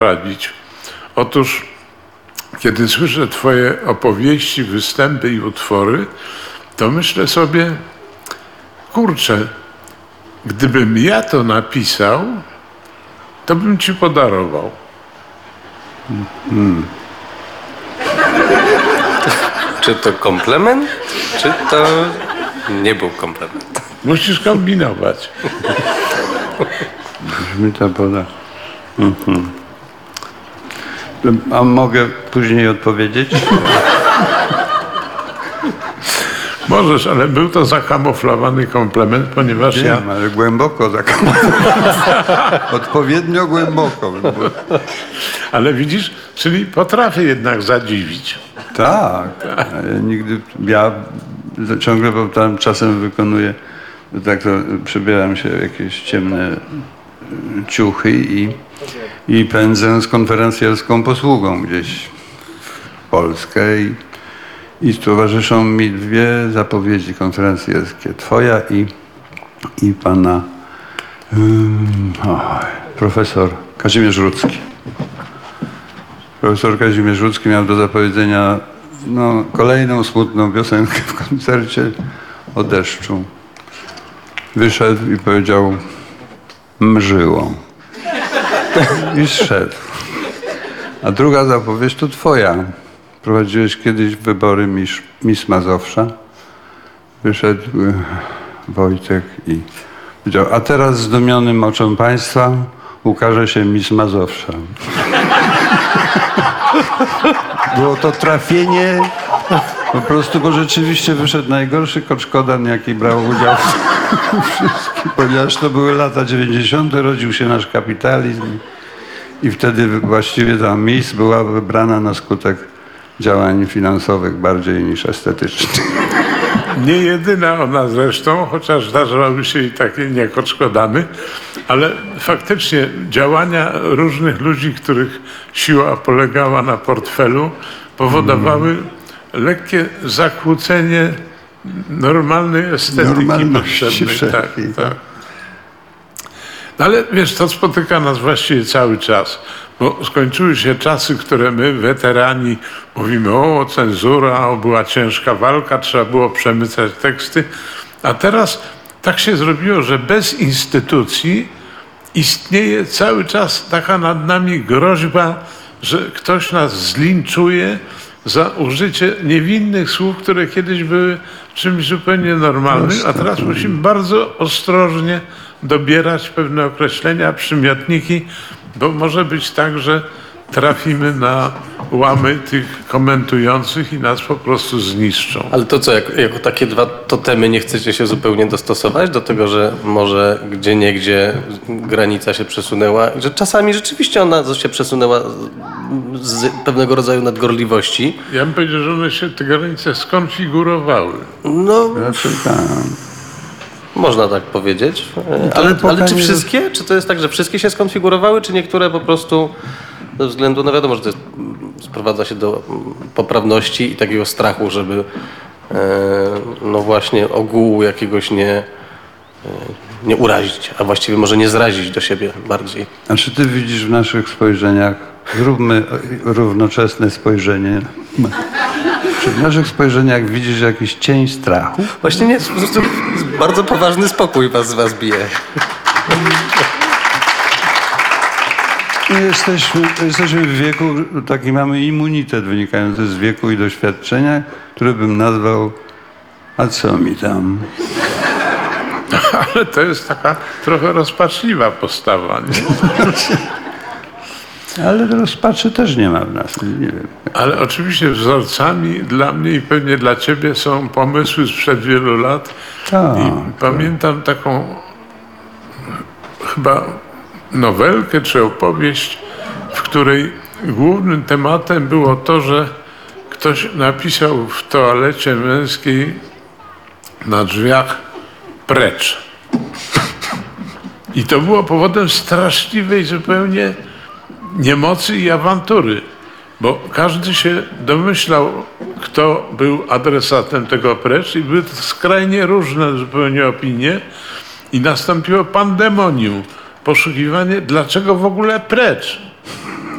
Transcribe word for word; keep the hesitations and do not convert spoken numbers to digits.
radzić. Otóż, kiedy słyszę twoje opowieści, występy i utwory, to myślę sobie, kurczę, gdybym ja to napisał, to bym ci podarował. Hmm. Czy to komplement, czy to nie był komplement? Musisz kombinować. Brzmi to poda. Mhm. A mogę później odpowiedzieć? Możesz, ale był to zakamuflowany komplement, ponieważ Wiem, ja... ale głęboko zakamuflowany. Odpowiednio głęboko. Ale widzisz, czyli potrafię jednak zadziwić. Tak. Ja nigdy, ja ciągle tam czasem wykonuję, tak to przebieram się w jakieś ciemne ciuchy i, i pędzę z konferencjerską posługą gdzieś w Polskę i, i towarzyszą mi dwie zapowiedzi konferencjerskie. Twoja i, i pana um, oj, profesor Kazimierz Rudzki. Profesor Kazimierz Rudzki miał do zapowiedzenia no, kolejną smutną piosenkę w koncercie o deszczu. Wyszedł i powiedział: mrzyło. I zszedł. A druga zapowiedź to twoja. Prowadziłeś kiedyś wybory Miss, Miss Mazowsza. Wyszedł Wojtek i powiedział: a teraz zdumionym oczom państwa ukaże się Miss Mazowsza. Było to trafienie po prostu, bo rzeczywiście wyszedł najgorszy koczkodan, jaki brał udział w wszystkim, ponieważ to były lata dziewięćdziesiąte, rodził się nasz kapitalizm i wtedy właściwie ta Miss była wybrana na skutek działań finansowych bardziej niż estetycznych. Nie jedyna ona zresztą, chociaż zdarzały się i takie niekoczkodany, ale faktycznie działania różnych ludzi, których siła polegała na portfelu, powodowały mm. lekkie zakłócenie normalnej estetyki potrzebnej. Tak, tak. No ale wiesz, to spotyka nas właściwie cały czas, bo skończyły się czasy, które my, weterani, mówimy: o, cenzura, o, była ciężka walka, trzeba było przemycać teksty, a teraz tak się zrobiło, że bez instytucji istnieje cały czas taka nad nami groźba, że ktoś nas zlinczuje za użycie niewinnych słów, które kiedyś były czymś zupełnie normalnym, a teraz musimy bardzo ostrożnie dobierać pewne określenia, przymiotniki, bo może być tak, że trafimy na łamy tych komentujących i nas po prostu zniszczą. Ale to co, jako, jako takie dwa totemy nie chcecie się zupełnie dostosować do tego, że może gdzieniegdzie granica się przesunęła, że czasami rzeczywiście ona się przesunęła z pewnego rodzaju nadgorliwości? Ja bym powiedział, że one się, te granice skonfigurowały. No, raczej tak. Można tak powiedzieć. Ale, ale czy wszystkie? Czy to jest tak, że wszystkie się skonfigurowały, czy niektóre po prostu ze względu, no wiadomo, że to jest, sprowadza się do poprawności i takiego strachu, żeby e, no właśnie ogółu jakiegoś nie, e, nie urazić, a właściwie może nie zrazić do siebie bardziej. A czy ty widzisz w naszych spojrzeniach, zróbmy równoczesne spojrzenie, czy w naszych spojrzeniach widzisz jakiś cień strachu? Właśnie nie, po prostu bardzo poważny spokój was z was bije. My jesteśmy, jesteśmy w wieku, taki mamy immunitet wynikający z wieku i doświadczenia, który bym nazwał: a co mi tam? Ale to jest taka trochę rozpaczliwa postawa, nie? Ale rozpaczy też nie ma w nas, nie wiem. Ale oczywiście wzorcami dla mnie i pewnie dla ciebie są pomysły sprzed wielu lat. Tak, I tak. pamiętam taką chyba nowelkę czy opowieść, w której głównym tematem było to, że ktoś napisał w toalecie męskiej na drzwiach: precz. I to było powodem straszliwej zupełnie niemocy i awantury, bo każdy się domyślał, kto był adresatem tego precz, i były to skrajnie różne zupełnie opinie i nastąpiło pandemonium, poszukiwanie, dlaczego w ogóle precz.